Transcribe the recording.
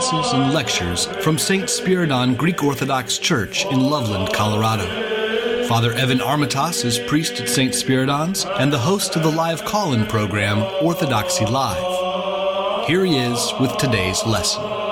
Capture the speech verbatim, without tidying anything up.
classes and lectures from Saint Spiridon Greek Orthodox Church in Loveland, Colorado. Father Evan Armitage is priest at Saint Spiridon's and the host of the live call-in program Orthodoxy Live. Here he is with today's lesson.